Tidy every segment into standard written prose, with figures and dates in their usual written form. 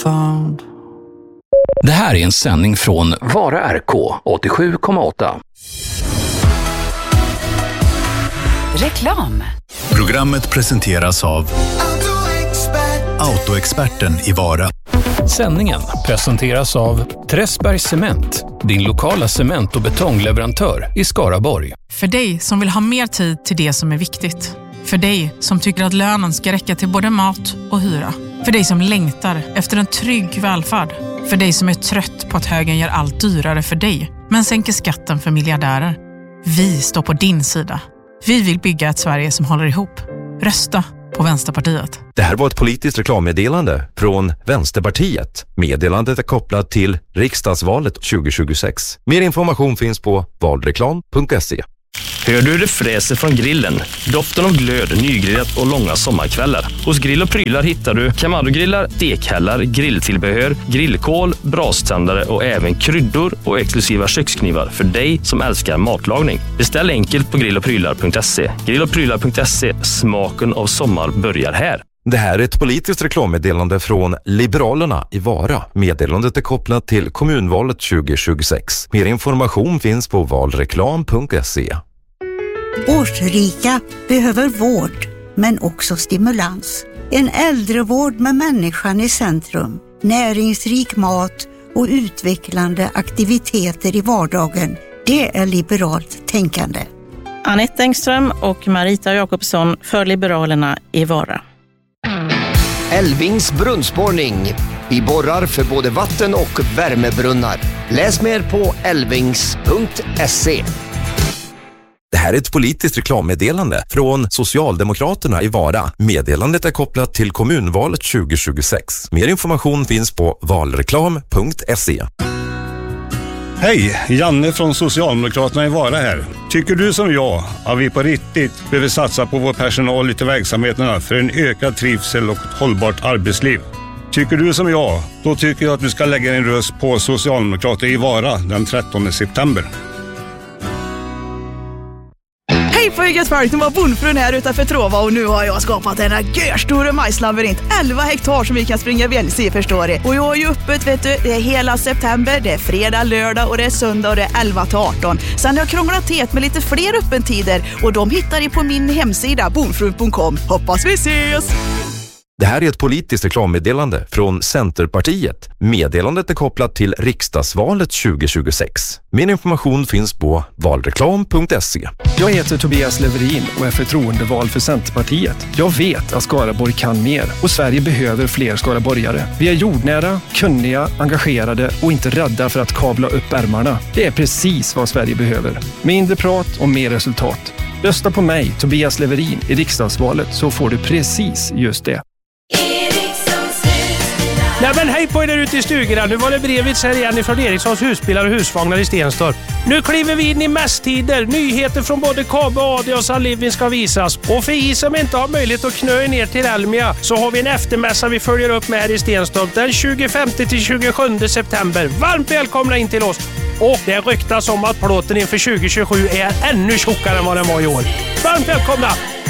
found. Det här är en sändning från Vara RK 87,8. Reklam. Programmet presenteras av Autoexperten i Vara. Sändningen presenteras av Träsbergs Cement, din lokala cement- och betongleverantör i Skaraborg. För dig som vill ha mer tid till det som är viktigt. För dig som tycker att lönen ska räcka till både mat och hyra. För dig som längtar efter en trygg välfärd. För dig som är trött på att högern gör allt dyrare för dig, men sänker skatten för miljardärer. Vi står på din sida. Vi vill bygga ett Sverige som håller ihop. Rösta på Vänsterpartiet. Det här var ett politiskt reklammeddelande från Vänsterpartiet. Meddelandet är kopplat till riksdagsvalet 2026. Mer information finns på valreklam.se. Hör du det fräser från grillen? Doften av glöd, nygrillat och långa sommarkvällar. Hos Grill och Prylar hittar du Kamado-grillar, stekhällar, grilltillbehör, grillkål, braständare och även kryddor och exklusiva köksknivar för dig som älskar matlagning. Beställ enkelt på grilloprylar.se. Grilloprylar.se, smaken av sommar börjar här. Det här är ett politiskt reklammeddelande från Liberalerna i Vara. Meddelandet är kopplat till kommunvalet 2026. Mer information finns på valreklam.se. Årsrika behöver vård, men också stimulans. En äldrevård med människan i centrum, näringsrik mat och utvecklande aktiviteter i vardagen. Det är liberalt tänkande. Anette Engström och Marita Jakobsson för Liberalerna i Vara. Älvings brunnsborrning. Vi borrar för både vatten- och värmebrunnar. Läs mer på älvings.se. Det här är ett politiskt reklammeddelande från Socialdemokraterna i Vara. Meddelandet är kopplat till kommunvalet 2026. Mer information finns på valreklam.se. Hej, Janne från Socialdemokraterna i Vara här. Tycker du som jag att vi på riktigt behöver satsa på vår personal ute i verksamheterna för en ökad trivsel och ett hållbart arbetsliv? Tycker du som jag, då tycker jag att du ska lägga en röst på Socialdemokrater i Vara den 13 september. Hej på eget folk, nu var bondfrun här utanför Trova och nu har jag skapat en görstor majslabyrint. 11 hektar som vi kan springa vilse i, förstår du. Och jag har ju öppet, vet du, det är hela september, det är fredag, lördag och det är söndag och det är 11-18. Sen har jag krånglat till med lite fler öppentider och de hittar ni på min hemsida bondfrun.com. Hoppas vi ses! Det här är ett politiskt reklammeddelande från Centerpartiet. Meddelandet är kopplat till riksdagsvalet 2026. Mer information finns på valreklam.se. Jag heter Tobias Leverin och är förtroendevald för Centerpartiet. Jag vet att Skaraborg kan mer och Sverige behöver fler skaraborgare. Vi är jordnära, kunniga, engagerade och inte rädda för att kavla upp ärmarna. Det är precis vad Sverige behöver. Mindre prat och mer resultat. Rösta på mig, Tobias Leverin, i riksdagsvalet så får du precis just det. Nej men hej på er där ute i stugorna. Nu var det brevet här igen från Erikssons husbilar och husvagnar i Stenstorp. Nu kliver vi in i mässtider. Nyheter från både KB, AD och Sunliving ska visas. Och för er som inte har möjlighet att knö ner till Elmia så har vi en eftermässa vi följer upp med här i Stenstorp den 25-27 september. Varmt välkomna in till oss. Och det ryktas om att plåten inför 2027 är ännu tjockare än vad den var i år. Varmt välkomna!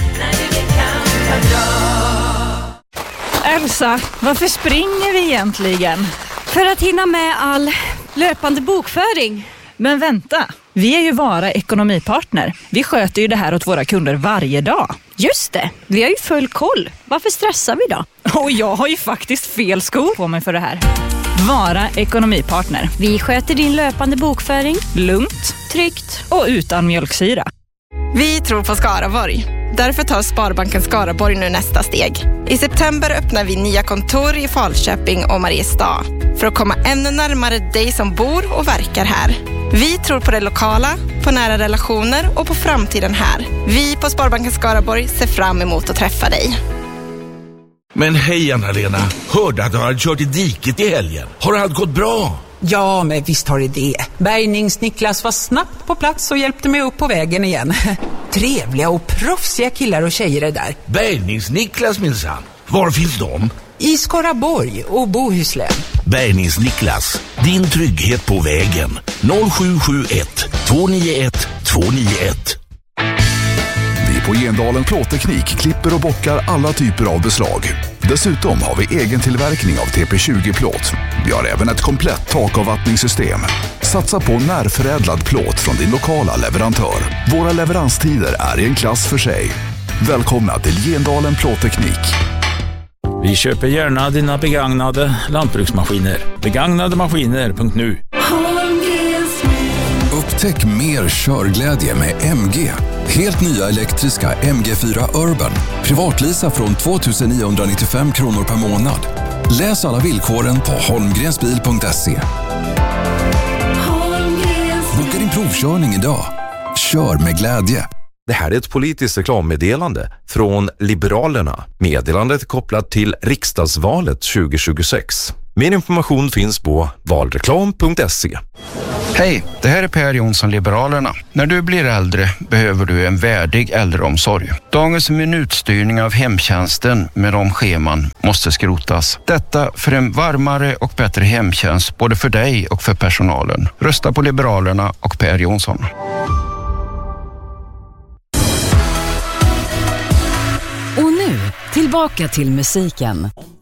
Elsa, varför springer vi egentligen? För att hinna med all löpande bokföring. Men vänta, vi är ju Vara ekonomipartner. Vi sköter ju det här åt våra kunder varje dag. Just det, vi har ju full koll. Varför stressar vi då? Och jag har ju faktiskt fel skor på mig för det här. Vara ekonomipartner. Vi sköter din löpande bokföring lugnt, tryggt och utan mjölksyra. Vi tror på Skaraborg. Därför tar Sparbanken Skaraborg nu nästa steg. I september öppnar vi nya kontor i Falköping och Mariestad för att komma ännu närmare dig som bor och verkar här. Vi tror på det lokala, på nära relationer och på framtiden här. Vi på Sparbanken Skaraborg ser fram emot att träffa dig. Men hej Anna-Lena, hörde att du hade kört i diket i helgen. Har allt gått bra? Ja, men visst har det. Bärgnings-Niklas var snabbt på plats och hjälpte mig upp på vägen igen. Trevliga och proffsiga killar och tjejer är där. Bärgnings-Niklas minsann. Var finns de? I Skaraborg och Bohuslän. Bärgnings-Niklas, din trygghet på vägen. 0771 291 291. Vi på Gendalen Plåtteknik klipper och bockar alla typer av beslag. Dessutom har vi egen tillverkning av TP20-plåt. Vi har även ett komplett takavvattningssystem. Satsa på närförädlad plåt från din lokala leverantör. Våra leveranstider är i en klass för sig. Välkomna till Gendalen Plåtteknik. Vi köper gärna dina begagnade lantbruksmaskiner. Begagnademaskiner.nu. Upptäck mer körglädje med MG. Helt nya elektriska MG4 Urban. Privatlisa från 2995 kronor per månad. Läs alla villkoren på holmgrensbil.se. Boka din provkörning idag. Kör med glädje. Det här är ett politiskt reklammeddelande från Liberalerna. Meddelandet är kopplat till riksdagsvalet 2026. Mer information finns på valreklam.se. Hej, det här är Per Jonsson, Liberalerna. När du blir äldre behöver du en värdig äldreomsorg. Dagens minutstyrning av hemtjänsten med de scheman måste skrotas. Detta för en varmare och bättre hemtjänst både för dig och för personalen. Rösta på Liberalerna och Per Jonsson. Och nu, tillbaka till musiken.